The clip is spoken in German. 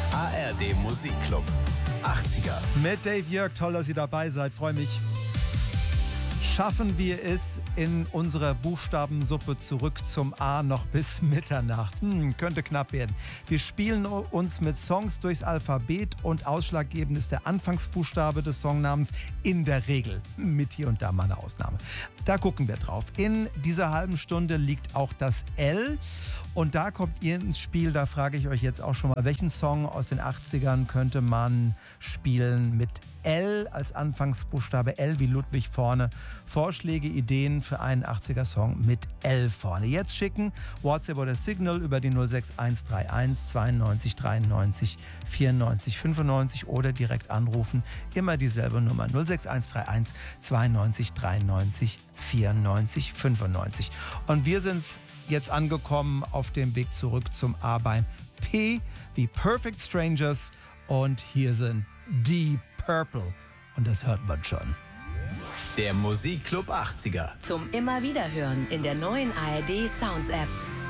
ARD Musikclub 80er. Mit Dave Jörg, toll, dass ihr dabei seid, freue mich. Schaffen wir es in unserer Buchstabensuppe zurück zum A noch bis Mitternacht? Könnte knapp werden. Wir spielen uns mit Songs durchs Alphabet und ausschlaggebend ist der Anfangsbuchstabe des Songnamens in der Regel. Mit hier und da mal eine Ausnahme. Da gucken wir drauf. In dieser halben Stunde liegt auch das L und da kommt ihr ins Spiel. Da frage ich euch jetzt auch schon mal, welchen Song aus den 80ern könnte man spielen mit L als Anfangsbuchstabe, L wie Ludwig vorne. Vorschläge, Ideen für einen 80er-Song mit L vorne. Jetzt schicken WhatsApp oder Signal über die 06131 92 93 94 95 oder direkt anrufen. Immer dieselbe Nummer 06131 92 93 94 95. Und wir sind jetzt angekommen auf dem Weg zurück zum A beim P wie Perfect Strangers und hier sind Deep Purple und das hört man schon. Der Musikclub 80er. Zum immer wieder hören in der neuen ARD Sounds App.